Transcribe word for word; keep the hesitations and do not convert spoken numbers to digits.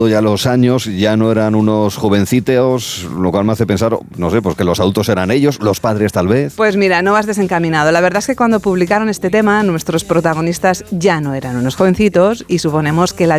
ya los años, ya no eran unos jovencitos, lo cual me hace pensar, no sé, pues que los adultos eran ellos, los padres tal vez. Pues mira, no vas desencaminado. La verdad es que cuando publicaron este tema, nuestros protagonistas ya no eran unos jovencitos y suponemos que la